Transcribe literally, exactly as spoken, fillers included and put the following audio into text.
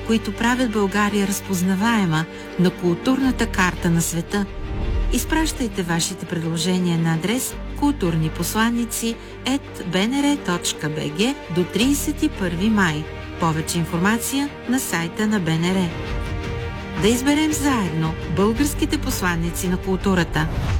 които правят България разпознаваема на културната карта на света. Изпращайте вашите предложения на адрес културнипосланици ет би ен ер точка би джи до тридесет и първи май. Повече информация на сайта на Б Н Р. Да изберем заедно българските посланици на културата.